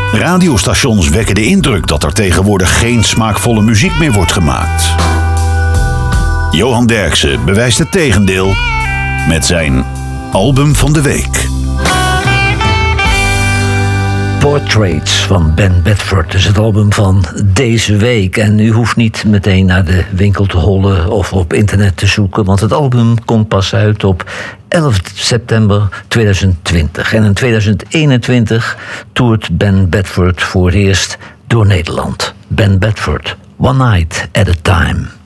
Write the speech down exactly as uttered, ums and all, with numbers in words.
Radiostations wekken de indruk dat er tegenwoordig geen smaakvolle muziek meer wordt gemaakt. Johan Derksen bewijst het tegendeel met zijn album van de week. Portraits van Ben Bedford is het album van deze week. En u hoeft niet meteen naar de winkel te hollen of op internet te zoeken, want het album komt pas uit op elf september tweeduizend twintig. En in tweeduizend eenentwintig toert Ben Bedford voor het eerst door Nederland. Ben Bedford, One Night at a Time.